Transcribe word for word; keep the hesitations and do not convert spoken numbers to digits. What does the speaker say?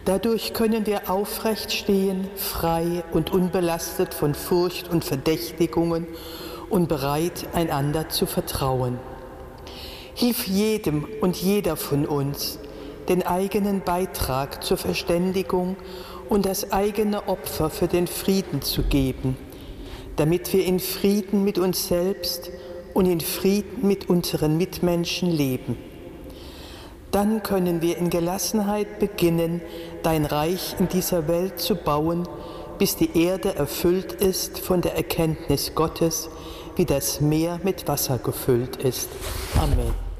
Dadurch können wir aufrecht stehen, frei und unbelastet von Furcht und Verdächtigungen und bereit, einander zu vertrauen. Hilf jedem und jeder von uns, den eigenen Beitrag zur Verständigung und das eigene Opfer für den Frieden zu geben, damit wir in Frieden mit uns selbst und in Frieden mit unseren Mitmenschen leben. Dann können wir in Gelassenheit beginnen, dein Reich in dieser Welt zu bauen, bis die Erde erfüllt ist von der Erkenntnis Gottes, wie das Meer mit Wasser gefüllt ist. Amen.